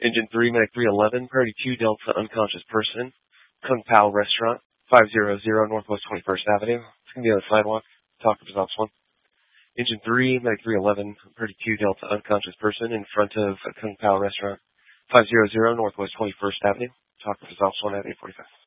Engine 3, Medic 311, Priority 2, Delta, unconscious person, Kung Pao Restaurant, 500 Northwest 21st Avenue. It's going to be on the sidewalk. Talk to Results 1. Engine 3, Medic 311, Priority 2, Delta, unconscious person in front of Kung Pao Restaurant, 500 Northwest 21st Avenue. Talk to Results 1 at 845.